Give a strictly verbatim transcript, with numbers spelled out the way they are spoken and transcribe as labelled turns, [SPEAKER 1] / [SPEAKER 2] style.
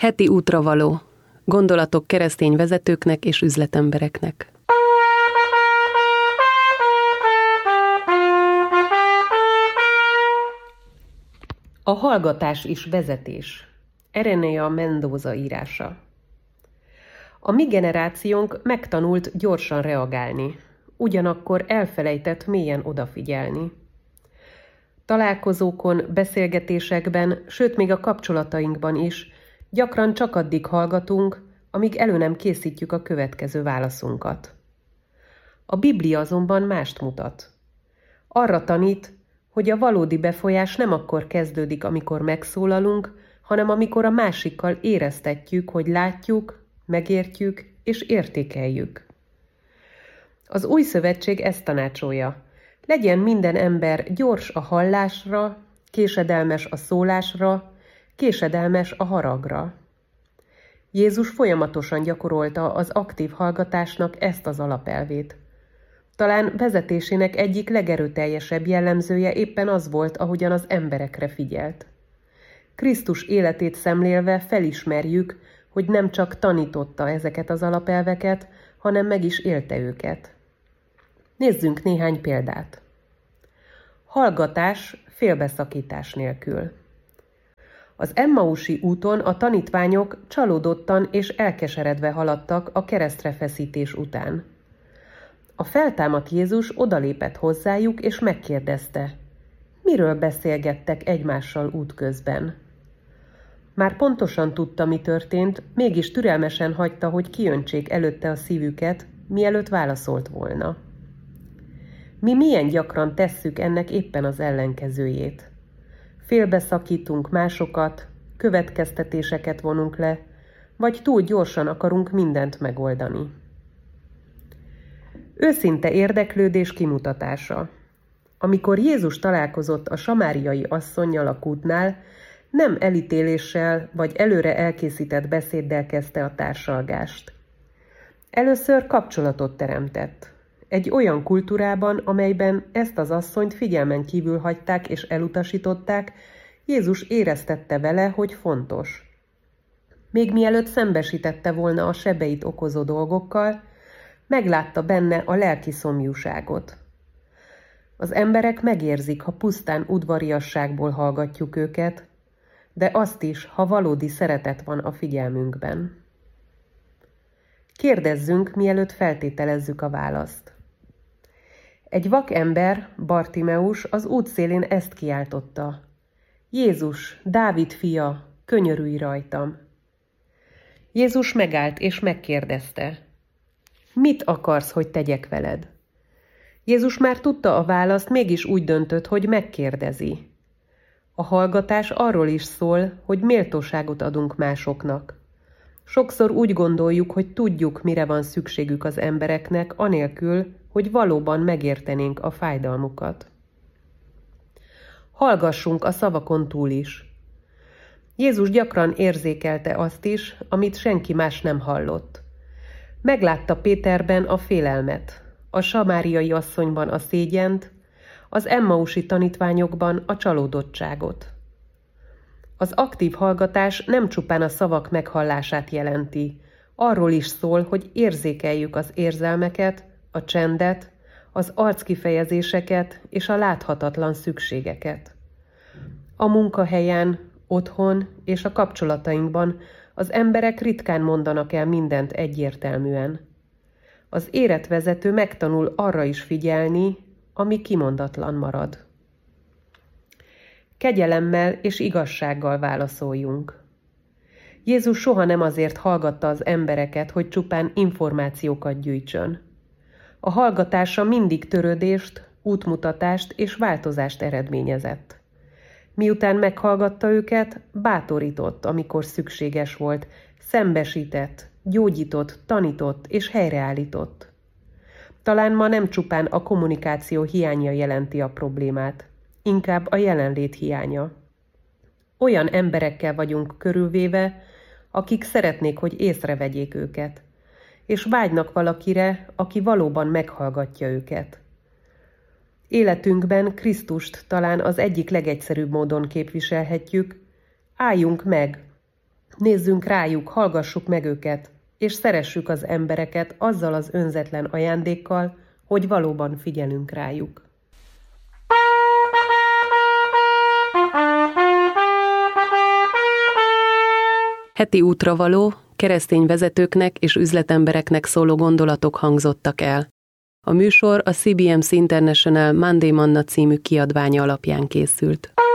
[SPEAKER 1] Heti útravaló. Gondolatok keresztény vezetőknek és üzletembereknek. A hallgatás is vezetés. Erenea Mendoza írása. A mi generációnk megtanult gyorsan reagálni, ugyanakkor elfelejtett mélyen odafigyelni. Találkozókon, beszélgetésekben, sőt még a kapcsolatainkban is gyakran csak addig hallgatunk, amíg elő nem készítjük a következő válaszunkat. A Biblia azonban mást mutat. Arra tanít, hogy a valódi befolyás nem akkor kezdődik, amikor megszólalunk, hanem amikor a másikkal éreztetjük, hogy látjuk, megértjük és értékeljük. Az Új Szövetség ezt tanácsolja. Legyen minden ember gyors a hallásra, késedelmes a szólásra, késedelmes a haragra. Jézus folyamatosan gyakorolta az aktív hallgatásnak ezt az alapelvét. Talán vezetésének egyik legerőteljesebb jellemzője éppen az volt, ahogyan az emberekre figyelt. Krisztus életét szemlélve felismerjük, hogy nem csak tanította ezeket az alapelveket, hanem meg is élte őket. Nézzünk néhány példát. Hallgatás félbeszakítás nélkül. Az Emmausi úton a tanítványok csalódottan és elkeseredve haladtak a keresztre feszítés után. A feltámadt Jézus odalépett hozzájuk és megkérdezte, miről beszélgettek egymással útközben. Már pontosan tudta, mi történt, mégis türelmesen hagyta, hogy kiöntsék előtte a szívüket, mielőtt válaszolt volna. Mi milyen gyakran tesszük ennek éppen az ellenkezőjét. Félbeszakítunk másokat, következtetéseket vonunk le, vagy túl gyorsan akarunk mindent megoldani. Őszinte érdeklődés kimutatása. Amikor Jézus találkozott a samáriai asszonnyal a kútnál, nem elítéléssel vagy előre elkészített beszéddel kezdte a társalgást. Először kapcsolatot teremtett. Egy olyan kultúrában, amelyben ezt az asszonyt figyelmen kívül hagyták és elutasították, Jézus éreztette vele, hogy fontos. Még mielőtt szembesítette volna a sebeit okozó dolgokkal, meglátta benne a lelki szomjúságot. Az emberek megérzik, ha pusztán udvariasságból hallgatjuk őket, de azt is, ha valódi szeretet van a figyelmünkben. Kérdezzünk, mielőtt feltételezzük a választ. Egy vak ember, Bartimeus, az útszélén ezt kiáltotta. Jézus, Dávid fia, könyörülj rajtam! Jézus megállt és megkérdezte. Mit akarsz, hogy tegyek veled? Jézus már tudta a választ, mégis úgy döntött, hogy megkérdezi. A hallgatás arról is szól, hogy méltóságot adunk másoknak. Sokszor úgy gondoljuk, hogy tudjuk, mire van szükségük az embereknek, anélkül, hogy valóban megértenénk a fájdalmukat. Hallgassunk a szavakon túl is. Jézus gyakran érzékelte azt is, amit senki más nem hallott. Meglátta Péterben a félelmet, a samáriai asszonyban a szégyent, az emmausi tanítványokban a csalódottságot. Az aktív hallgatás nem csupán a szavak meghallását jelenti, arról is szól, hogy érzékeljük az érzelmeket, a csendet, az arckifejezéseket és a láthatatlan szükségeket. A munkahelyen, otthon és a kapcsolatainkban az emberek ritkán mondanak el mindent egyértelműen. Az érett vezető megtanul arra is figyelni, ami kimondatlan marad. Kegyelemmel és igazsággal válaszoljunk. Jézus soha nem azért hallgatta az embereket, hogy csupán információkat gyűjtsön. A hallgatása mindig törődést, útmutatást és változást eredményezett. Miután meghallgatta őket, bátorított, amikor szükséges volt, szembesített, gyógyított, tanított és helyreállított. Talán ma nem csupán a kommunikáció hiánya jelenti a problémát, inkább a jelenlét hiánya. Olyan emberekkel vagyunk körülvéve, akik szeretnék, hogy észrevegyék őket, és vágynak valakire, aki valóban meghallgatja őket. Életünkben Krisztust talán az egyik legegyszerűbb módon képviselhetjük, álljunk meg, Nézzünk rájuk, hallgassuk meg őket, és szeressük az embereket azzal az önzetlen ajándékkal, hogy valóban figyelünk rájuk.
[SPEAKER 2] Heti útravaló, keresztény vezetőknek és üzletembereknek szóló gondolatok hangzottak el. A műsor a cé bé em cé International Monday Manna című kiadványa alapján készült.